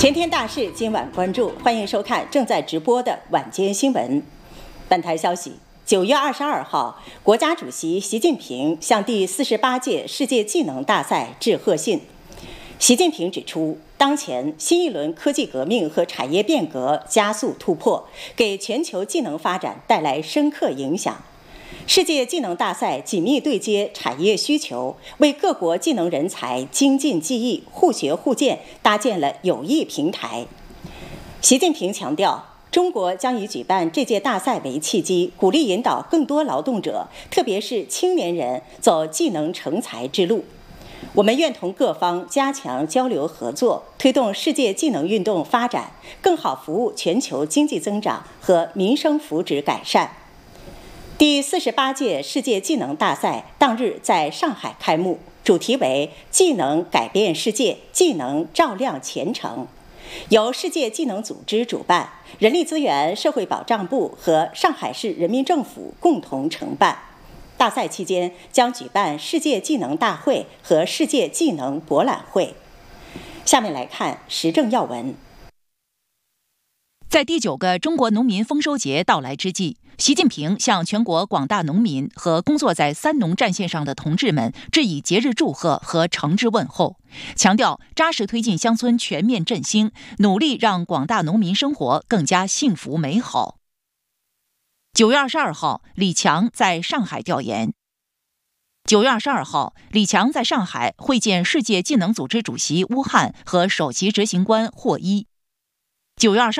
前天大事，今晚关注，欢迎收看正在直播的晚间新闻。本台消息，9月22号，国家主席习近平向第48届世界技能大赛致贺信。习近平指出，当前新一轮科技革命和产业变革加速突破，给全球技能发展带来深刻影响。世界技能大赛紧密对接产业需求，为各国技能人才精进技艺、互学互鉴搭建了有益平台。习近平强调，中国将以举办这届大赛为契机，鼓励引导更多劳动者，特别是青年人走技能成才之路。我们愿同各方加强交流合作，推动世界技能运动发展，更好服务全球经济增长和民生福祉改善。第48届世界技能大赛当日在上海开幕，主题为“技能改变世界，技能照亮前程”，由世界技能组织主办，人力资源社会保障部和上海市人民政府共同承办。大赛期间将举办世界技能大会和世界技能博览会。下面来看时政要闻。 在第9个中国农民丰收节到来之际，习近平向全国广大农民和工作在三农战线上的同志们致以节日祝贺和诚挚问候，强调扎实推进乡村全面振兴，努力让广大农民生活更加幸福美好。9月22号，李强在上海调研。9月22号，李强在上海会见世界技能组织主席乌汉和首席执行官霍伊。9月22